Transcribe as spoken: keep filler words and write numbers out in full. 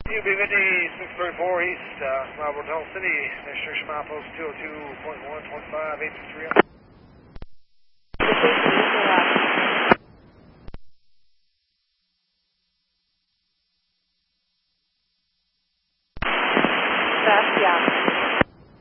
U B fifty, six thirty-four East, uh, Robert Hill City, Mister Schmappos two oh two point one, twenty-five, eight three oh.